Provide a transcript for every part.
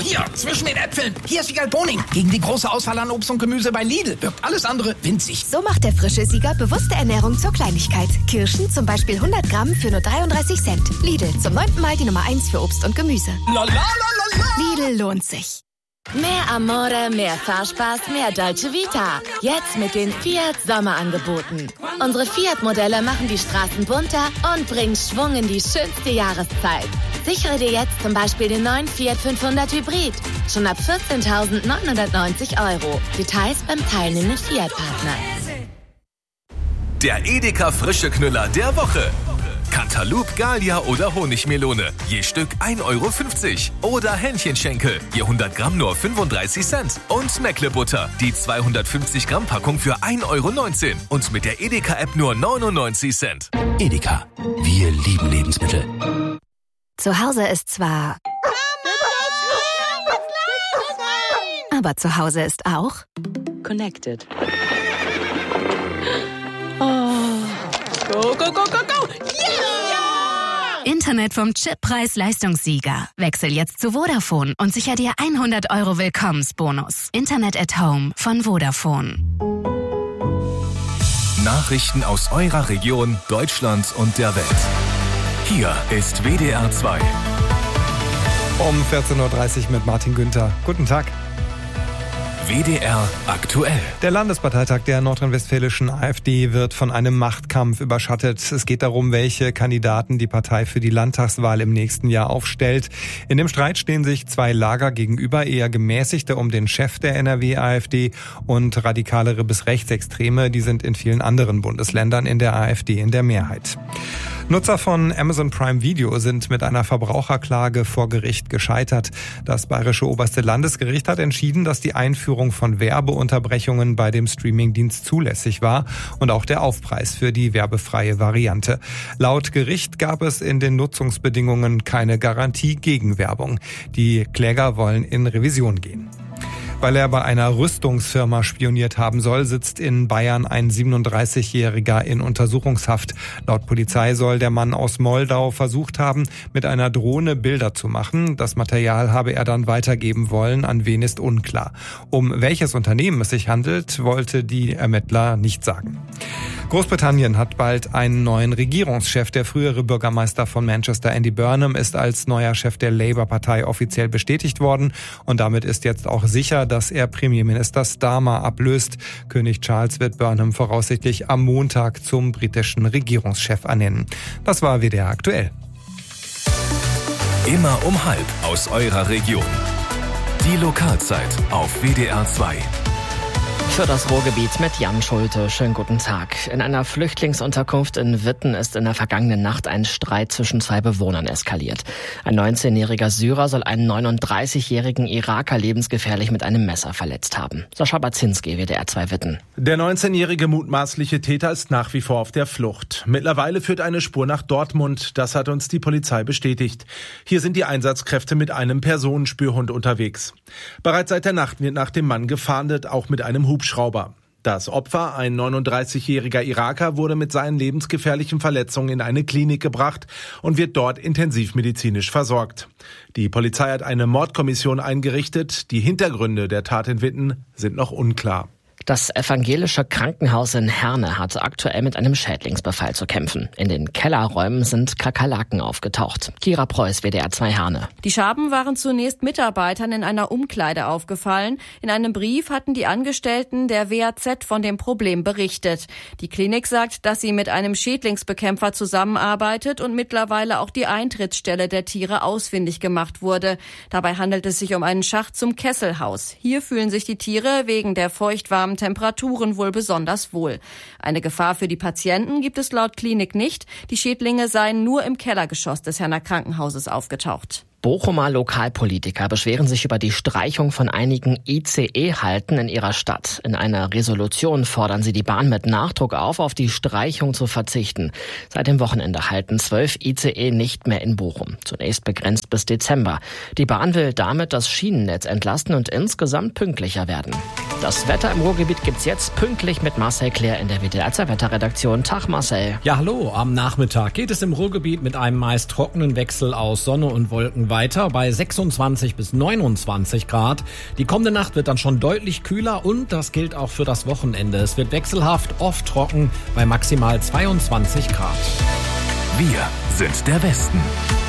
Hier, zwischen den Äpfeln. Hier ist Siegerl Boning. Gegen die große Auswahl an Obst und Gemüse bei Lidl wirkt alles andere winzig. So macht der frische Sieger bewusste Ernährung zur Kleinigkeit. Kirschen zum Beispiel 100 Gramm für nur 33 Cent. Lidl, zum 9. Mal die Nummer 1 für Obst und Gemüse. Lidl lohnt sich. Mehr Amore, mehr Fahrspaß, mehr Dolce Vita. Jetzt mit den Fiat Sommerangeboten. Unsere Fiat-Modelle machen die Straßen bunter und bringen Schwung in die schönste Jahreszeit. Sichere dir jetzt zum Beispiel den neuen Fiat 500 Hybrid. Schon ab 14.990 €. Details beim teilnehmenden Fiat-Partner. Der Edeka frische Knüller der Woche. Cantaloupe, Gallia oder Honigmelone. Je Stück 1,50 €. Oder Hähnchenschenkel. Je 100 Gramm nur 35 Cent. Und Meckle-Butter. Die 250 Gramm Packung für 1,19 €. Und mit der Edeka-App nur 99 Cent. Edeka. Wir lieben Lebensmittel. Zu Hause ist zwar... Aber zu Hause ist auch... Connected. Go, go, go, go, go! Yeah! Internet vom Chippreis-Leistungssieger. Wechsel jetzt zu Vodafone und sicher dir 100 € Willkommensbonus. Internet at Home von Vodafone. Nachrichten aus eurer Region, Deutschland und der Welt. Hier ist WDR 2. Um 14.30 Uhr mit Martin Günther. Guten Tag. WDR aktuell. Der Landesparteitag der nordrhein-westfälischen AfD wird von einem Machtkampf überschattet. Es geht darum, welche Kandidaten die Partei für die Landtagswahl im nächsten Jahr aufstellt. In dem Streit stehen sich zwei Lager gegenüber, eher gemäßigte um den Chef der NRW-AfD und radikalere bis Rechtsextreme. Die sind in vielen anderen Bundesländern in der AfD in der Mehrheit. Nutzer von Amazon Prime Video sind mit einer Verbraucherklage vor Gericht gescheitert. Das Bayerische Oberste Landesgericht hat entschieden, dass die Einführung von Werbeunterbrechungen bei dem Streamingdienst zulässig war und auch der Aufpreis für die werbefreie Variante. Laut Gericht gab es in den Nutzungsbedingungen keine Garantie gegen Werbung. Die Kläger wollen in Revision gehen. Weil er bei einer Rüstungsfirma spioniert haben soll, sitzt in Bayern ein 37-Jähriger in Untersuchungshaft. Laut Polizei soll der Mann aus Moldau versucht haben, mit einer Drohne Bilder zu machen. Das Material habe er dann weitergeben wollen, an wen ist unklar. Um welches Unternehmen es sich handelt, wollte die Ermittler nicht sagen. Großbritannien hat bald einen neuen Regierungschef. Der frühere Bürgermeister von Manchester, Andy Burnham, ist als neuer Chef der Labour-Partei offiziell bestätigt worden. Und damit ist jetzt auch sicher, dass er Premierminister Starmer ablöst. König Charles wird Burnham voraussichtlich am Montag zum britischen Regierungschef ernennen. Das war WDR aktuell. Immer um 12:30 aus eurer Region. Die Lokalzeit auf WDR 2. Für das Ruhrgebiet mit Jan Schulte. Schönen guten Tag. In einer Flüchtlingsunterkunft in Witten ist in der vergangenen Nacht ein Streit zwischen zwei Bewohnern eskaliert. Ein 19-jähriger Syrer soll einen 39-jährigen Iraker lebensgefährlich mit einem Messer verletzt haben. Sascha Baczynski, WDR 2 Witten. Der 19-jährige mutmaßliche Täter ist nach wie vor auf der Flucht. Mittlerweile führt eine Spur nach Dortmund. Das hat uns die Polizei bestätigt. Hier sind die Einsatzkräfte mit einem Personenspürhund unterwegs. Bereits seit der Nacht wird nach dem Mann gefahndet, auch mit einem Hubschrauber. Das Opfer, ein 39-jähriger Iraker, wurde mit seinen lebensgefährlichen Verletzungen in eine Klinik gebracht und wird dort intensivmedizinisch versorgt. Die Polizei hat eine Mordkommission eingerichtet. Die Hintergründe der Tat in Witten sind noch unklar. Das evangelische Krankenhaus in Herne hat aktuell mit einem Schädlingsbefall zu kämpfen. In den Kellerräumen sind Kakerlaken aufgetaucht. Kira Preuß, WDR 2 Herne. Die Schaben waren zunächst Mitarbeitern in einer Umkleide aufgefallen. In einem Brief hatten die Angestellten der WAZ von dem Problem berichtet. Die Klinik sagt, dass sie mit einem Schädlingsbekämpfer zusammenarbeitet und mittlerweile auch die Eintrittsstelle der Tiere ausfindig gemacht wurde. Dabei handelt es sich um einen Schacht zum Kesselhaus. Hier fühlen sich die Tiere wegen der feuchtwarmen Temperaturen wohl besonders wohl. Eine Gefahr für die Patienten gibt es laut Klinik nicht. Die Schädlinge seien nur im Kellergeschoss des Herner Krankenhauses aufgetaucht. Bochumer Lokalpolitiker beschweren sich über die Streichung von einigen ICE-Halten in ihrer Stadt. In einer Resolution fordern sie die Bahn mit Nachdruck auf die Streichung zu verzichten. Seit dem Wochenende halten 12 ICE nicht mehr in Bochum. Zunächst begrenzt bis Dezember. Die Bahn will damit das Schienennetz entlasten und insgesamt pünktlicher werden. Das Wetter im Ruhrgebiet gibt's jetzt pünktlich mit Marcel Claire in der WDR 2 Wetterredaktion. Tag Marcel. Ja, hallo. Am Nachmittag geht es im Ruhrgebiet mit einem meist trockenen Wechsel aus Sonne und Wolken weiter. weiter bei 26 bis 29 Grad. Die kommende Nacht wird dann schon deutlich kühler und das gilt auch für das Wochenende. Es wird wechselhaft, oft trocken bei maximal 22 Grad. Wir sind der Westen.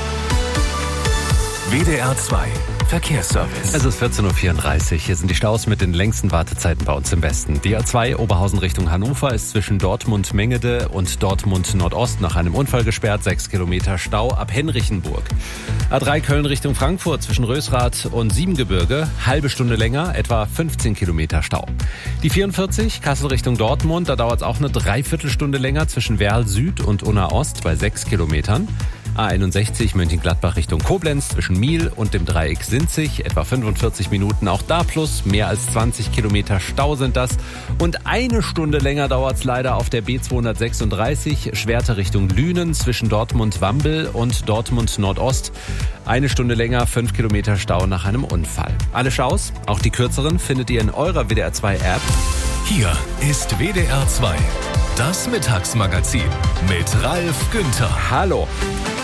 WDR 2 Verkehrsservice. Es ist 14.34 Uhr. Hier sind die Staus mit den längsten Wartezeiten bei uns im Westen. Die A2 Oberhausen Richtung Hannover ist zwischen Dortmund-Mengede und Dortmund-Nordost nach einem Unfall gesperrt. 6 Kilometer Stau ab Henrichenburg. A3 Köln Richtung Frankfurt zwischen Rösrath und Siebengebirge. Halbe Stunde länger, etwa 15 Kilometer Stau. Die 44 Kassel Richtung Dortmund. Da dauert es auch eine Dreiviertelstunde länger zwischen Werl Süd und Unna Ost bei 6 Kilometern. A61 Mönchengladbach Richtung Koblenz zwischen Miel und dem Dreieck Sinzig, etwa 45 Minuten, auch da plus mehr als 20 Kilometer Stau sind das. Und eine Stunde länger dauert es leider auf der B236 Schwerte Richtung Lünen zwischen Dortmund-Wambel und Dortmund-Nordost. Eine Stunde länger, 5 Kilometer Stau nach einem Unfall. Alle Staus, auch die kürzeren, findet ihr in eurer WDR 2 App. Hier ist WDR 2, das Mittagsmagazin mit Ralf Günther. Hallo.